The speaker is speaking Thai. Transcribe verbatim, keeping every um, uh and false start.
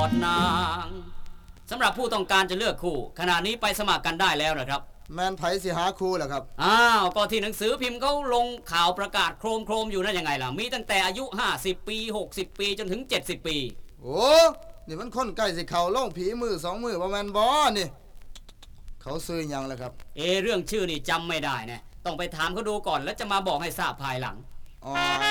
ดนางสำหรับผู้ต้องการจะเลือกคู่ขณะนี้ไปสมัครกันได้แล้วนะครับแมนไผสิหาคู่เหรอครับอ้าวก็ที่หนังสือพิมพ์เขาลงข่าวประกาศโครมโครมอยู่นั่นยังไงล่ะมีตั้งแต่อายุห้าสิบปีหกสิบปีจนถึงเจ็ดสิบปีโอ้นี่มันคนใกล้สิเขาล่องผีมือสองมือว่าแมนบอนี่เขาซื้อยังแล้วครับเอเรื่องชื่อนี่จำไม่ได้นะต้องไปถามเขาดูก่อนแล้วจะมาบอกให้ทราบภายหลังอ๋อ